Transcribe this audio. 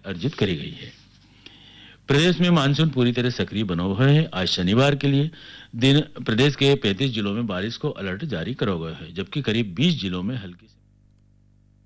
अर्जित करी गई है। प्रदेश में मानसून पूरी तरह सक्रिय बना हुआ है। आज शनिवार के लिए दिन प्रदेश के 35 जिलों में बारिश को अलर्ट जारी करा गया है, जबकि करीब 20 जिलों में हल्की